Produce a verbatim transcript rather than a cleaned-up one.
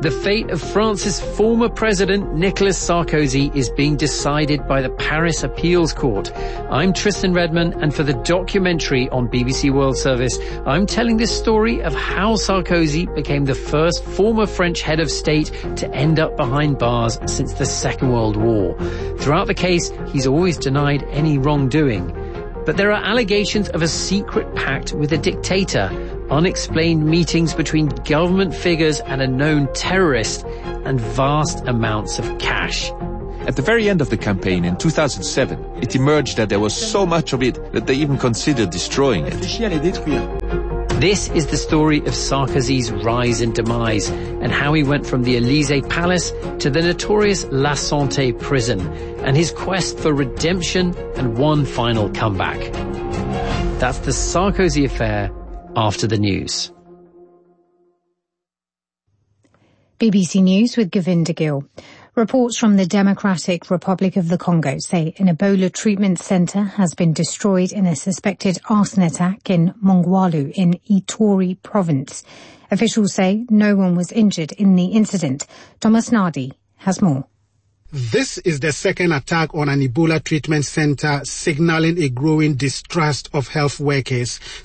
The fate of France's former president, Nicolas Sarkozy, is being decided by the Paris Appeals Court. I'm Tristan Redman, and for the documentary on B B C World Service, I'm telling the story of how Sarkozy became the first former French head of state to end up behind bars since the Second World War. Throughout the case, he's always denied any wrongdoing. But there are allegations of a secret pact with a dictator, unexplained meetings between government figures and a known terrorist, and vast amounts of cash. At the very end of the campaign in two thousand seven, it emerged that there was so much of it that they even considered destroying it. This is the story of Sarkozy's rise and demise, and how he went from the Élysée Palace to the notorious La Santé prison, and his quest for redemption and one final comeback. That's the Sarkozy affair after the news. B B C News with Govinda Gill. Reports from the Democratic Republic of the Congo say an Ebola treatment centre has been destroyed in a suspected arson attack in Mongwalu in Ituri province. Officials say no one was injured in the incident. Thomas Nardi has more. This is the second attack on an Ebola treatment center, signaling a growing distrust of health workers.